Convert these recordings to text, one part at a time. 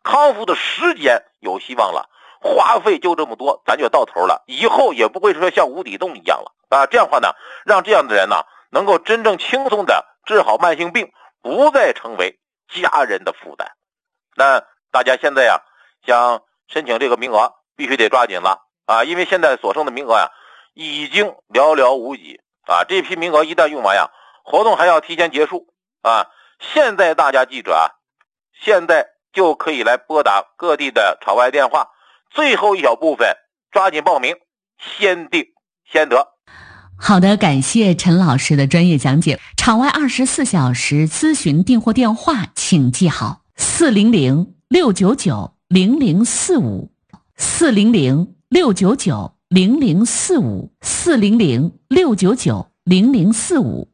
康复的时间有希望了，花费就这么多，咱就到头了，以后也不会说像无底洞一样了啊！这样的话呢，让这样的人呢能够真正轻松的治好慢性病，不再成为家人的负担。那大家现在呀，想申请这个名额必须得抓紧了啊！因为现在所剩的名额呀已经寥寥无几啊！这批名额一旦用完呀，活动还要提前结束啊！现在大家记着啊，现在就可以来拨打各地的场外电话，最后一小部分抓紧报名，先定先得。 好的，感谢陈老师的专业讲解。场外24小时咨询订货电话请记好：400-699-0045 400-699-0045 400-699-0045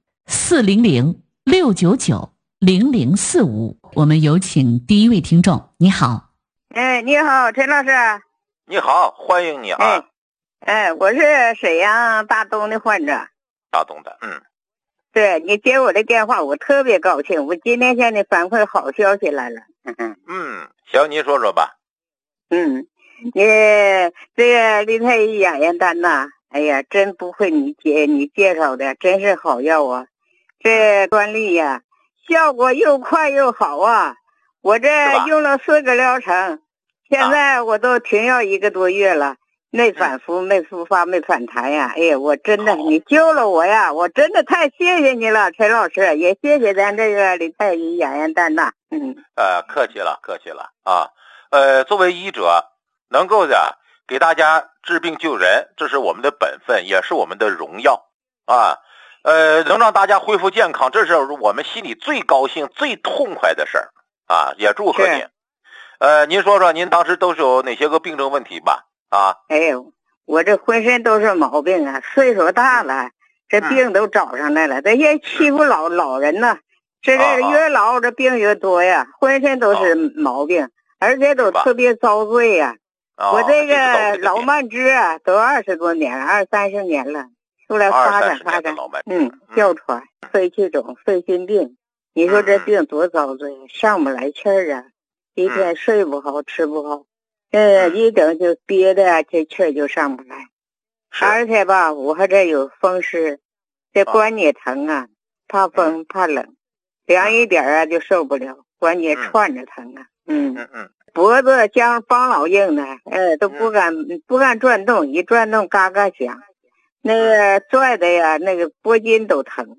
400-699-0045。我们有请第一位听众。你好。 你好，陈老师。 你好，欢迎你啊。 我是沈阳大东的患者。 大东的， 对，你接我的电话，我特别高兴。我今天向你反馈好消息来了。 行，您说说吧。 你这个利泰伊养颜丹呐，哎呀，真不愧你介绍的，真是好药啊！这专利呀，效果又快又好啊！我这用了4个疗程，现在我都停药1个多月了。没反复，没复发，没反弹呀！哎呀，我真的，你救了我呀！我真的太谢谢你了，陈老师，也谢谢咱这个李太医养颜丹呐。 客气了啊！作为医者，能够的给大家治病救人，这是我们的本分，也是我们的荣耀啊！能让大家恢复健康，这是我们心里最高兴、最痛快的事儿啊！也祝贺您。您说说，您当时都是有哪些个病症问题吧？ 哎呦，我这浑身都是毛病啊！岁数大了，这病都找上来了。这些欺负老人呢，这越老这病越多呀，浑身都是毛病，而且都特别遭罪呀。我这个老慢支啊，都20多年了，20-30年了，出来发展，哮喘、肺气肿、肺心病，你说这病多遭罪，上不来气儿啊，一天睡不好，吃不好。一整就憋的这气儿就上不来，而且吧，我还这有风湿，这关节疼啊，怕风怕冷，凉一点啊就受不了，关节串着疼啊。脖子像帮老硬的，都不敢转动，一转动嘎嘎响，那个拽的呀，那个脖筋都疼。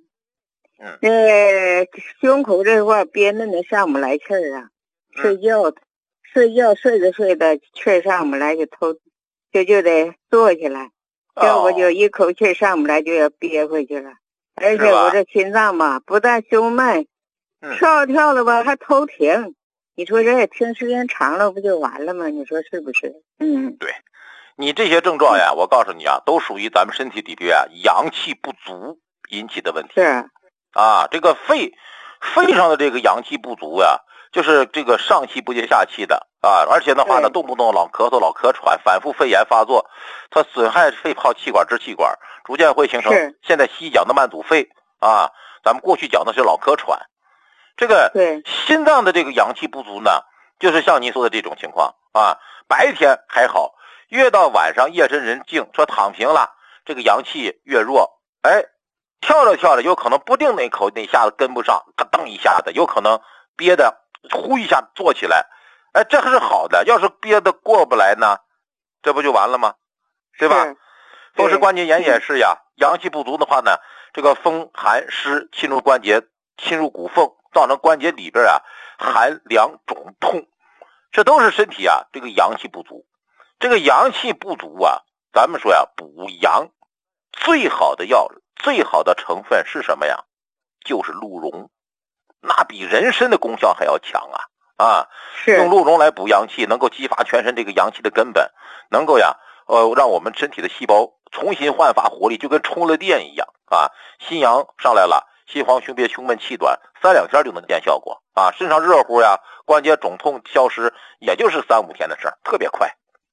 胸口这块憋的上不来气儿啊，睡觉睡着气儿上不来就得坐起来，要不就一口气上不来就要憋回去了。而且我这心脏吧，不但胸闷，跳的吧还头停。你说这听时间长了不就完了吗？你说是不是？ 对，你这些症状呀，我告诉你啊，都属于咱们身体里边阳气不足引起的问题。 是这个肺上的这个阳气不足呀，就是这个上气不接下气的啊，而且的话呢，动不动老咳嗽、老咳喘，反复肺炎发作，它损害肺泡、气管、支气管，逐渐会形成现在西医讲的慢阻肺啊，咱们过去讲的是老咳喘。这个心脏的这个阳气不足呢，就是像您说的这种情况啊，白天还好，越到晚上夜深人静，说躺平了，这个阳气越弱，跳着有可能不定那下子跟不上，咯噔一下子，有可能憋的呼一下坐起来，这还是好的。要是憋的过不来呢，这不就完了吗？对吧？风湿关节炎也是呀，阳气不足的话呢，这个风寒湿侵入关节，侵入骨缝，造成关节里边寒凉肿痛，这都是身体这个阳气不足。这个阳气不足咱们说补阳最好的药，最好的成分是什么呀？就是鹿茸，那比人参的功效还要强用鹿茸来补阳气，能够激发全身这个阳气的根本，能够让我们身体的细胞重新焕发活力，就跟充了电一样心阳上来了，心慌、胸憋、胸闷、气短，3-2天就能见效果身上热乎关节肿痛消失，也就是3-5天的事儿，特别快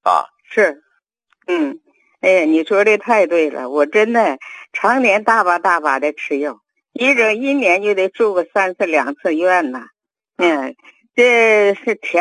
你说的太对了，我真的常年大把的吃药，一年就得住个3次2次院呐。这是甜